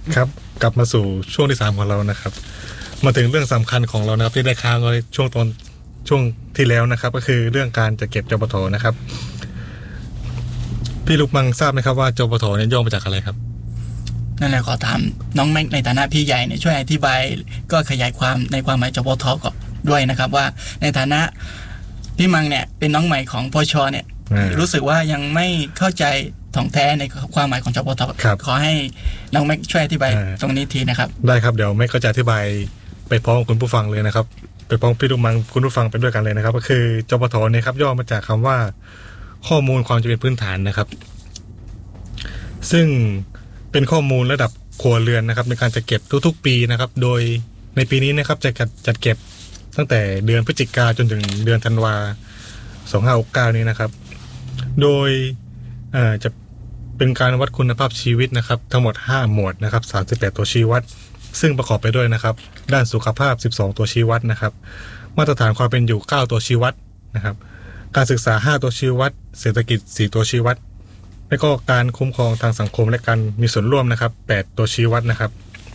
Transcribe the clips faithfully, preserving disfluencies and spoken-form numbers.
ครับกลับมาสู่ช่วงที่สามของเรานะครับมาถึงเรื่องสำคัญของเรานะครับที่ได้ค้างไว้ช่วงตอนช่วงที่แล้วนะครับก็คือเรื่องการจัดเก็บจปท.นะครับพี่ลูกมังทราบไหมครับว่าจปท.เนี่ยย่อมาจากอะไรครับนั่นแหละขอถามน้องแม็กในฐานะพี่ใหญ่เนี่ยช่วยอธิบายก็ขยายความในความหมายจปท.ก็ด้วยนะครับว่าในฐานะพี่มังเนี่ยเป็นน้องใหม่ของพช.เนี่ยรู้สึกว่ายังไม่เข้าใจถ่องแท้ในความหมายของจปท.ขอให้น้องแม็กช่วยอธิบายตรงนี้ทีนะครับได้ครับเดี๋ยวแม็กก็จะอธิบายไปพร้อมคุณผู้ฟังเลยนะครับไปพร้อมพี่ลูกมังคุณผู้ฟังไปด้วยกันเลยนะครับก็คือจปท.เนี่ยครับย่อมาจากคำว่าข้อมูลความจำเป็นพื้นฐานนะครับซึ่งเป็นข้อมูลระดับครัวเรือนนะครับในการจัดเก็บทุกๆปีนะครับโดยในปีนี้นะครับจะจัดเก็บตั้งแต่เดือนพฤศจิกาจนถึงเดือนธันวาสองพันห้าร้อยหกสิบเก้านี้นะครับโดยจะเป็นการวัดคุณภาพชีวิตนะครับทั้งหมดห้าหมวดนะครับสามสิบแปดตัวชี้วัดซึ่งประกอบไปด้วยนะครับด้านสุขภาพสิบสองตัวชี้วัดนะครับมาตรฐานความเป็นอยู่เก้าตัวชี้วัดนะครับการศึกษาห้าตัวชี้วัดเศรษฐกิจสี่ตัวชี้วัดและก็การคุ้มครองทางสังคมและการมีส่วนร่วมนะครับแปดตัวชี้วัดนะครับ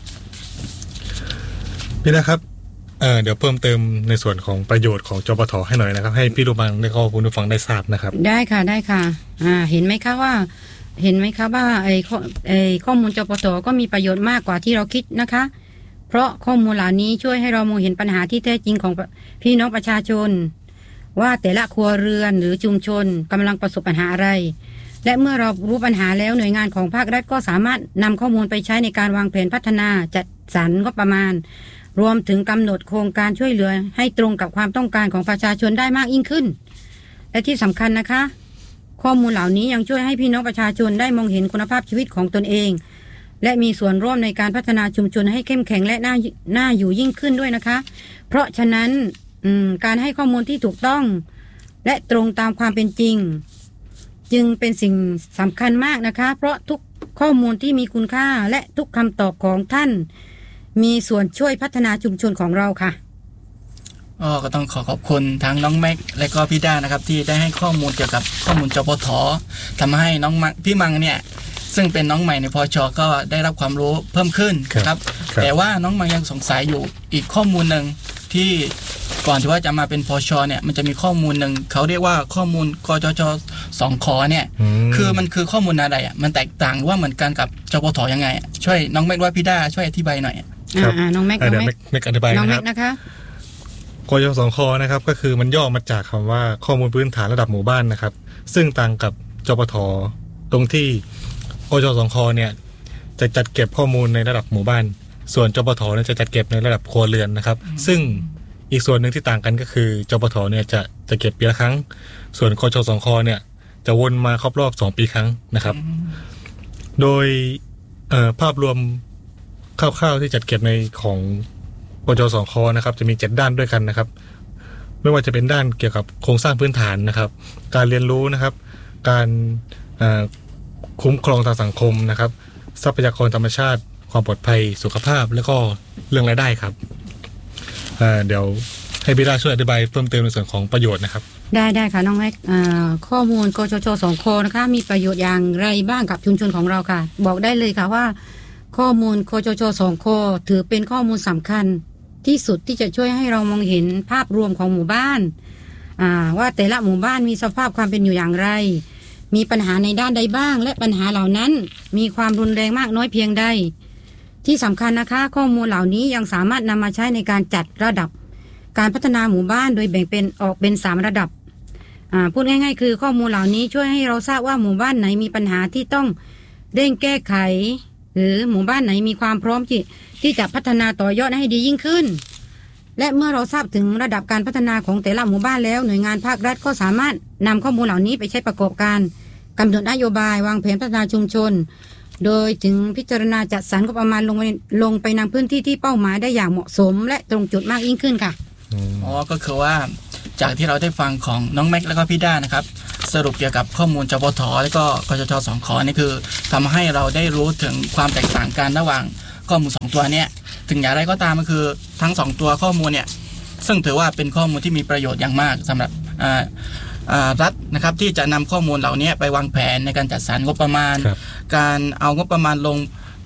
พี่นะครับเอ่อเดี๋ยวเพิ่มเติมในส่วนของประโยชน์ของจปท.ให้หน่อยนะครับให้พี่ลูกมังและก็คุณผู้ฟังได้ทราบนะครับได้ค่ะได้ค่ะอ่าเห็นไหมคะว่าเห็นไหมคะว่าไอ้ข้อไอ้ข้อมูลจปท.ก็มีประโยชน์มากกว่าที่เราคิดนะคะเพราะข้อมูลเหล่านี้ช่วยให้เรามองเห็นปัญหาที่แท้จริงของพี่น้องประชาชนว่าแต่ละครัวเรือนหรือชุมชนกำลังประสบปัญหาอะไรและเมื่อเรารู้ปัญหาแล้วหน่วยงานของภาครัฐก็สามารถนำข้อมูลไปใช้ในการวางแผนพัฒนาจัดสรรงบประมาณรวมถึงกำหนดโครงการช่วยเหลือให้ตรงกับความต้องการของประชาชนได้มากยิ่งขึ้นและที่สำคัญนะคะข้อมูลเหล่านี้ยังช่วยให้พี่น้องประชาชนได้มองเห็นคุณภาพชีวิตของตนเองและมีส่วนร่วมในการพัฒนาชุมชนให้เข้มแข็งและน่าน่าอยู่ยิ่งขึ้นด้วยนะคะเพราะฉะนั้นการให้ข้อมูลที่ถูกต้องและตรงตามความเป็นจริงจึงเป็นสิ่งสำคัญมากนะคะเพราะทุกข้อมูลที่มีคุณค่าและทุกคำตอบของท่านมีส่วนช่วยพัฒนาชุมชนของเราค่ะอ๋อก็ต้องขอขอบคุณทั้งน้องแม็กและก็พี่ด้านะครับที่ได้ให้ข้อมูลเกี่ยวกับข้อมูลจปท.ทำให้น้องมังพี่มังเนี่ยซึ่งเป็นน้องใหม่ในพช.ก็ได้รับความรู้เพิ่มขึ้นครับแต่ว่าน้องมังยังสงสัยอยู่อีกข้อมูลหนึ่งที่ก่อนที่ว่าจะมาเป็นพช.เนี่ยมันจะมีข้อมูลหนึ่งเขาเรียกว่าข้อมูลกจจสองขอเนี่ยคือมันคือข้อมูลอะไรอ่ะมันแตกต่างหรือว่าเหมือนกันกับจปท.ยังไงช่วยน้องแม็กว่าพี่ด้าช่วยอธิบายหน่อยครับน้องแม็กเดี๋ยวแม็กอธิบายน้องแม็กนะคะกจจสองคนะครับก็คือมันย่อมาจากคำว่าข้อมูลพื้นฐานระดับหมู่บ้านนะครับซึ่งต่างกับจปท.ตรงที่กจจสองคเนี่ยจะจัดเก็บข้อมูลในระดับหมู่บ้านส่วนจปท.เนี่ยจะจัดเก็บในระดับครัวเรือนนะครับซึ่งอีกส่วนหนึ่งที่ต่างกันก็คือจปท.เนี่ยจะจะเก็บปีละครั้งส่วนกจจสองคเนี่ยจะวนมาครบรอบสองปีครั้งนะครับโดยภาพรวมคร่าวๆที่จัดเก็บในของกจจสองคนะครับจะมีเจ็ดด้านด้วยกันนะครับไม่ว่าจะเป็นด้านเกี่ยวกับโครงสร้างพื้นฐานนะครับการเรียนรู้นะครับการคุ้มครองทางสังคมนะครับทรัพยากรธรรมชาติความปลอดภัยสุขภาพและก็เรื่องรายได้ครับเดี๋ยวให้พี่ด้าช่วยอธิบายเพิ่มเติมในส่วนของประโยชน์นะครับได้ได้ค่ะน้องแม็กข้อมูลกจจสองคนะคะมีประโยชน์อย่างไรบ้างกับชุมชนของเราค่ะบอกได้เลยค่ะว่าข้อมูลกจจสองคถือเป็นข้อมูลสำคัญที่สุดที่จะช่วยให้เรามองเห็นภาพรวมของหมู่บ้านว่าแต่ละหมู่บ้านมีสภาพความเป็นอยู่อย่างไรมีปัญหาในด้านใดบ้างและปัญหาเหล่านั้นมีความรุนแรงมากน้อยเพียงใดที่สำคัญนะคะข้อมูลเหล่านี้ยังสามารถนำมาใช้ในการจัดระดับการพัฒนาหมู่บ้านโดยแบ่งเป็นออกเป็นสามระดับพูดง่ายๆคือข้อมูลเหล่านี้ช่วยให้เราทราบว่าหมู่บ้านไหนมีปัญหาที่ต้องเร่งแก้ไขหรือหมู่บ้านไหนมีความพร้อมที่ที่จะพัฒนาต่อยอดให้ดียิ่งขึ้นและเมื่อเราทราบถึงระดับการพัฒนาของแต่ละหมู่บ้านแล้วหน่วยงานภาครัฐก็สามารถนำข้อมูลเหล่านี้ไปใช้ประกอบการกำหนดนโยบายวางแผนพัฒนาชุมชนโดยถึงพิจารณาจัดสรรงบประมาณลงไปลงไปในพื้นที่ที่เป้าหมายได้อย่างเหมาะสมและตรงจุดมากยิ่งขึ้นค่ะอ๋อก็คือว่าจากที่เราได้ฟังของน้องแม็กแล้วก็พี่ด้านะครับสรุปเกี่ยวกับข้อมูลจปท.และก็กจจสองคนี่คือทำให้เราได้รู้ถึงความแตกต่างกันระหว่างข้อมูลสองตัวเนี้ยถึงอย่างไรก็ตามก็คือทั้งสองตัวข้อมูลเนี่ยซึ่งถือว่าเป็นข้อมูลที่มีประโยชน์อย่างมากสำหรับรัฐนะครับที่จะนำข้อมูลเหล่านี้ไปวางแผนในการจัดสรรงบประมาณการเอางบประมาณลง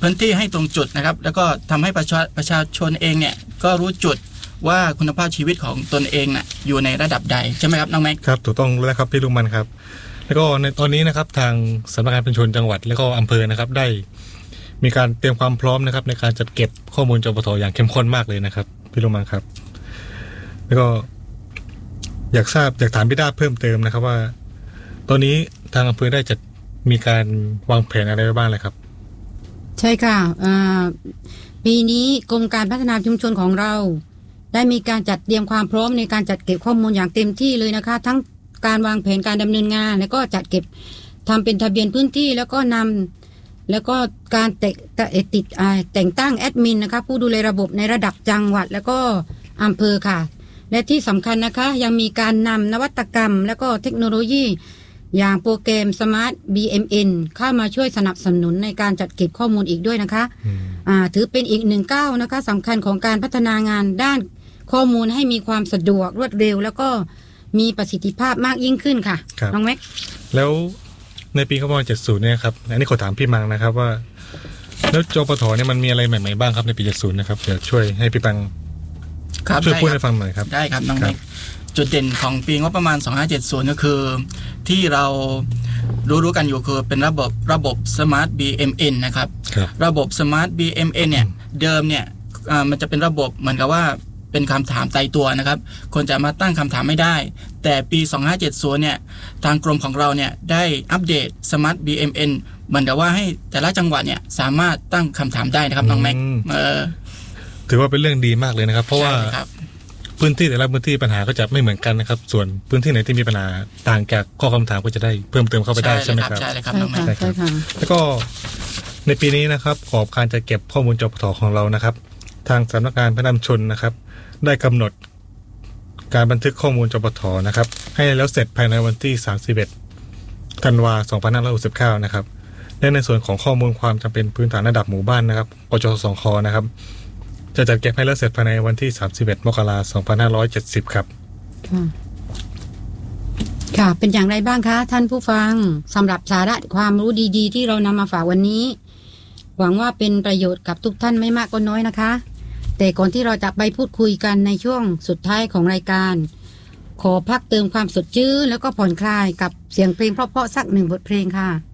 พื้นที่ให้ตรงจุดนะครับแล้วก็ทำให้ประชาประชาชนเองเนี่ยก็รู้จุดว่าคุณภาพชีวิตของตนเองน่ะอยู่ในระดับใดใช่ไหมครับน้องแม็กครับถูกต้องแล้วครับพี่ลุงมันครับแล้วก็ในตอนนี้นะครับทางสำนักงานประชาชนจังหวัดและก็อำเภอนะครับได้มีการเตรียมความพร้อมนะครับในการจัดเก็บข้อมูลจปทอย่างเข้มข้นมากเลยนะครับพี่ลุงมันครับแล้วก็อยากทราบอยากถามพี่ดาเพิ่มเติมนะครับว่าตอนนี้ทางอำเภอได้จัดมีการวางแผนอะไรไว้บ้างเลยครับใช่ค่ะปีนี้กรมการพัฒนาชุมชนของเราได้มีการจัดเตรียมความพร้อมในการจัดเก็บข้อมูลอย่างเต็มที่เลยนะคะทั้งการวางแผนการดำเนินงานแล้วก็จัดเก็บทำเป็นทะเบียนพื้นที่แล้วก็นำแล้วก็การแต่ติดแต่งตั้งแอดมินนะคะผู้ดูแลระบบในระดับจังหวัดแล้วก็อำเภอค่ะและที่สำคัญนะคะยังมีการนำนวัตกรรมแล้วก็เทคโนโลยีอย่างโปรแกรม Smart บี เอ็ม เอ็น เข้ามาช่วยสนับสนุนในการจัดเก็บข้อมูลอีกด้วยนะคะอ่าถือเป็นอีกหนึ่งก้าวนะคะสำคัญของการพัฒนางานด้านข้อมูลให้มีความสะดวกรวดเร็วแล้วก็มีประสิทธิภาพมากยิ่งขึ้นค่ะน้องแม็กแล้วในปีข้อมูลเจ็ดสิบเนี่ยครับอันนี้ขอถามพี่มังนะครับว่าแล้วจปทเนี่ยมันมีอะไรใหม่ๆบ้างครับในปีเจ็ดสิบนะครับเดี๋ยวช่วยให้พี่มังช่วยพูดให้ฟังหน่อยครับได้ครับน้องแม็กจุดเด่นของปีงบประมาณสองพันห้าร้อยเจ็ดสิบก็คือที่เรารู้ๆกันอยู่คือเป็นระบบระบบ Smart บี เอ็ม เอ็น นะครับระบบ Smart บี เอ็ม เอ็น เนี่ยเดิมเนี่ยมันจะเป็นระบบเหมือนกับว่าเป็นคำถามตายตัวนะครับคนจะมาตั้งคำถามไม่ได้แต่ปีสองพันห้าร้อยเจ็ดสิบเนี่ยทางกรมของเราเนี่ยได้อัปเดต Smart บี เอ็ม เอ็น เหมือนกับว่าให้แต่ละจังหวัดเนี่ยสามารถตั้งคำถามได้นะครับน้องแม็กเออถือว่าเป็นเรื่องดีมากเลยนะครับเพราะว่าพื้นที่แต่ละพื้นที่ปัญหาก็จะไม่เหมือนกันนะครับส่วนพื้นที่ไหนที่มีปัญหาต่างจากข้อคำถามก็จะได้เพิ่มเติมเข้าไปได้ใช่ไหมครับใช่เลยครับน้องแม็กใช่ค่ะแล้วก็ในปีนี้นะครับขอบการจะเก็บข้อมูลจปทของเรานะครับทางสำนักงานพัฒนาชุมชนนะครับได้กำหนดการบันทึกข้อมูลจปทนะครับให้แล้วเสร็จภายในวันที่สามสิบเอ็ดธันวาคมสองพันห้าร้อยหกสิบเก้านะครับและในส่วนของข้อมูลความจำเป็นพื้นฐานระดับหมู่บ้านนะครับกจสคนะครับจะจัดเก็บให้แล้วเสร็จภายในวันที่สามสิบเอ็ดมกราคมสองพันห้าร้อยเจ็ดสิบครับค่ะค่ะเป็นอย่างไรบ้างคะท่านผู้ฟังสำหรับสาระความรู้ดีๆที่เรานำมาฝากวันนี้หวังว่าเป็นประโยชน์กับทุกท่านไม่มากก็น้อยนะคะแต่ก่อนที่เราจะไปพูดคุยกันในช่วงสุดท้ายของรายการขอพักเติมความสดชื่นแล้วก็ผ่อนคลายกับเสียงเพลงเพราะๆสักหนึ่งบทเพลงค่ะ